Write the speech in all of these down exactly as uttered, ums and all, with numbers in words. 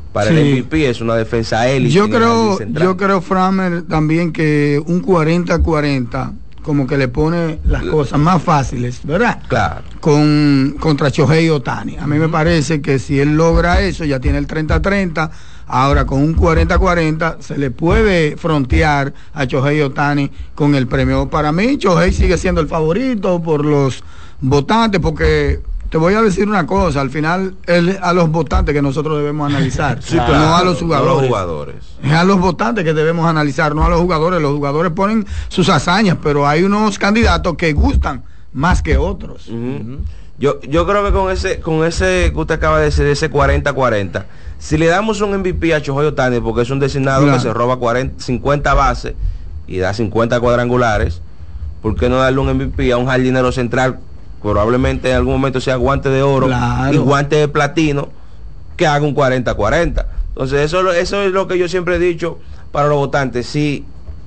para sí. el M V P, es una defensa élite. Yo creo, yo creo, Framer, también que un cuarenta cuarenta como que le pone las cosas más fáciles, ¿verdad? Claro. Con, contra Shohei Ohtani. A mí uh-huh. me parece que si él logra eso, ya tiene el treinta treinta, ahora con un cuarenta cuarenta se le puede frontear a Shohei Ohtani con el premio. Para mí, Shohei sigue siendo el favorito por los votantes, porque te voy a decir una cosa, al final es a los votantes que nosotros debemos analizar, sí, claro, no a los jugadores. No los jugadores. Es a los votantes que debemos analizar, no a los jugadores. Los jugadores ponen sus hazañas, pero hay unos candidatos que gustan más que otros. Uh-huh. Uh-huh. Yo, yo creo que con ese, con ese que usted acaba de decir, ese cuarenta cuarenta, si le damos un M V P a Shohei Ohtani, porque es un designado claro. que se roba cuarenta, cincuenta bases y da cincuenta cuadrangulares, ¿por qué no darle un M V P a un jardinero central? Probablemente en algún momento sea guante de oro claro. y guante de platino, que haga un cuarenta cuarenta. Entonces eso, eso es lo que yo siempre he dicho para los votantes. Si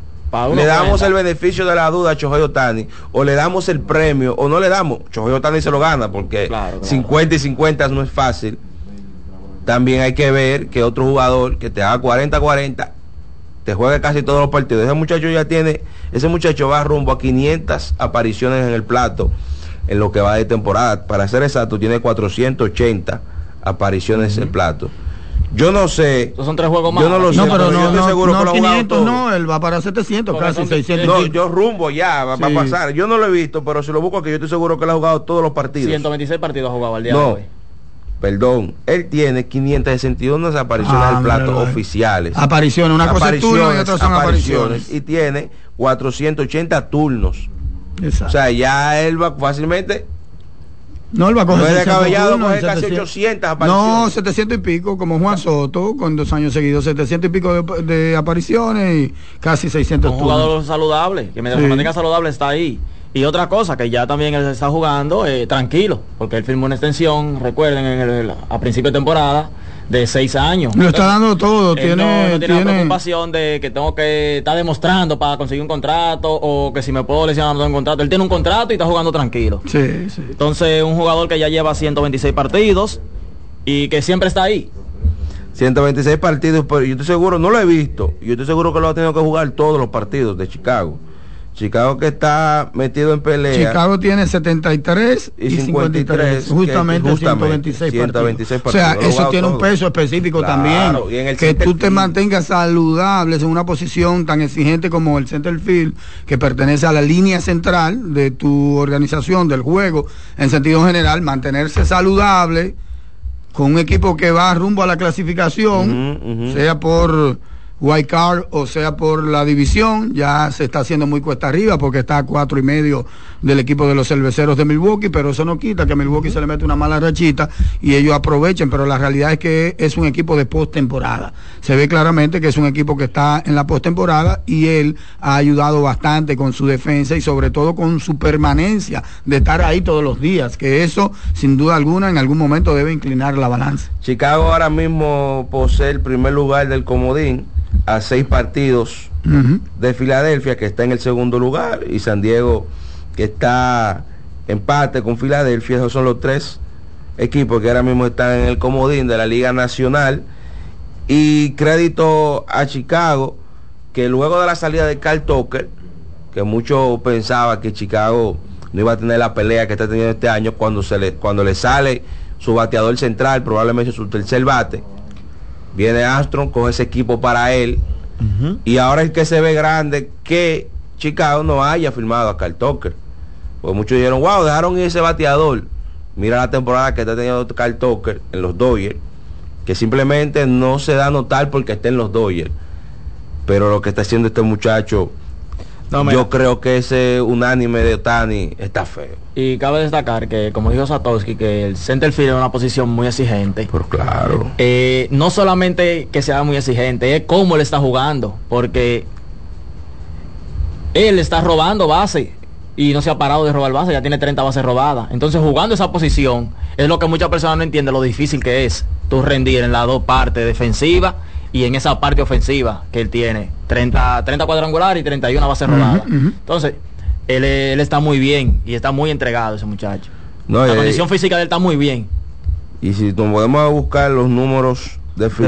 le damos cuarenta. El beneficio de la duda a Shohei Ohtani, o le damos el premio o no le damos, Shohei Ohtani se lo gana, porque claro, claro. cincuenta y cincuenta no es fácil. También hay que ver que otro jugador que te haga cuarenta cuarenta te juegue casi todos los partidos. Ese muchacho ya tiene, ese muchacho va rumbo a quinientas apariciones en el plato en lo que va de temporada. Para ser exacto, tiene cuatrocientas ochenta apariciones uh-huh. en el plato. Yo no sé. Estos son tres juegos más. Yo no lo sé, no, pero, pero no, yo estoy no, seguro no, que lo quinientos, no, él va para setecientos, por casi seiscientos. No, yo rumbo ya, va, sí. va a pasar. Yo no lo he visto, pero si lo busco aquí, yo estoy seguro que él ha jugado todos los partidos. ciento veintiséis partidos ha jugado al día no, de hoy. Perdón, él tiene quinientas sesenta y uno apariciones ah, al plato mira, oficiales. Apariciones, una cosa es turno y otra son apariciones. apariciones. Y tiene cuatrocientos ochenta turnos. Exacto. O sea, ya él va fácilmente. No, él va a coger. No es descabellado coger casi ochocientas apariciones. No, setecientos y pico, como Juan Soto, con dos años seguidos, setecientos y pico de, de apariciones y casi seiscientos turnos. Un jugador saludable, que mientras sí. se mantenga saludable está ahí. Y otra cosa, que ya también él está jugando eh, tranquilo, porque él firmó una extensión, recuerden, en el, a principio de temporada, de seis años. Lo está dando todo, tiene, no, no tiene, tiene... la preocupación de que tengo que estar demostrando para conseguir un contrato, o que si me puedo lesionar no tengo un contrato. Él tiene un contrato y está jugando tranquilo. Sí, sí. Entonces, un jugador que ya lleva ciento veintiséis partidos y que siempre está ahí. ciento veintiséis partidos, pero yo estoy seguro, no lo he visto, yo estoy seguro que lo ha tenido que jugar todos los partidos de Chicago. Chicago que está metido en pelea. Chicago tiene setenta y tres y cincuenta y tres, justamente, justamente ciento veintiséis, ciento veintiséis partidos. partidos. O sea, eso tiene todo. Un peso específico claro, también. Y en el que tú te field. mantengas saludable en una posición tan exigente como el center field, que pertenece a la línea central de tu organización, del juego, en sentido general, mantenerse saludable con un equipo que va rumbo a la clasificación, uh-huh, uh-huh. sea por wild card o sea por la división, ya se está haciendo muy cuesta arriba porque está a cuatro y medio del equipo de los cerveceros de Milwaukee, pero eso no quita que a Milwaukee se le mete una mala rachita y ellos aprovechen, pero la realidad es que es un equipo de postemporada. Se ve claramente que es un equipo que está en la postemporada y él ha ayudado bastante con su defensa y sobre todo con su permanencia de estar ahí todos los días, que eso sin duda alguna en algún momento debe inclinar la balanza. Chicago ahora mismo posee el primer lugar del comodín a seis partidos uh-huh. de Filadelfia, que está en el segundo lugar, y San Diego, que está empate con Filadelfia. Esos son los tres equipos que ahora mismo están en el comodín de la Liga Nacional. Y crédito a Chicago, que luego de la salida de Carl Tucker, que muchos pensaban que Chicago no iba a tener la pelea que está teniendo este año, cuando se le cuando le sale su bateador central, probablemente su tercer bate, viene Armstrong, coge ese equipo para él, uh-huh. y ahora es que se ve grande que Chicago no haya firmado a Carl Tucker, porque muchos dijeron, wow, dejaron ese bateador. Mira la temporada que está teniendo Carl Tucker en los Dodgers, que simplemente no se da a notar porque está en los Dodgers, pero lo que está haciendo este muchacho, no, yo creo que ese unánime de Ohtani está feo. Y cabe destacar que, como dijo Satoshi, que el center field es una posición muy exigente. Pero claro. Eh, no solamente que sea muy exigente, es cómo él está jugando, porque él está robando base y no se ha parado de robar base, ya tiene treinta bases robadas. Entonces, jugando esa posición es lo que muchas personas no entienden, lo difícil que es tú rendir en las dos partes, defensiva y en esa parte ofensiva que él tiene, treinta, treinta cuadrangulares y treinta y una bases robadas. Uh-huh, uh-huh. Entonces, él, él está muy bien y está muy entregado ese muchacho. No, la eh, condición física de él está muy bien. Y si nos podemos buscar los números de